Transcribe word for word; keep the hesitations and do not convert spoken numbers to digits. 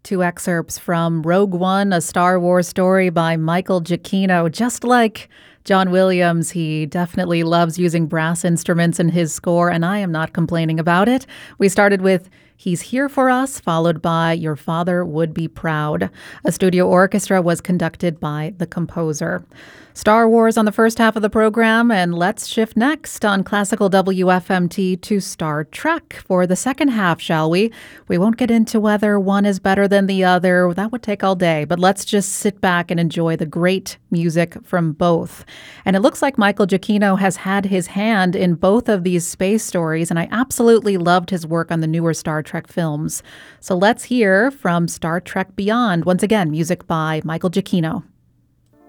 Two excerpts from Rogue One, a Star Wars story by Michael Giacchino. Just like John Williams, he definitely loves using brass instruments in his score, and I am not complaining about it. We started with He's Here for Us, followed by Your Father Would Be Proud. A studio orchestra was conducted by the composer. Star Wars on the first half of the program, and let's shift next on Classical W F M T to Star Trek for the second half, shall we? We won't get into whether one is better than the other. That would take all day, but let's just sit back and enjoy the great music from both. And it looks like Michael Giacchino has had his hand in both of these space stories, and I absolutely loved his work on the newer Star Trek films. So let's hear from Star Trek Beyond. Once again, music by Michael Giacchino.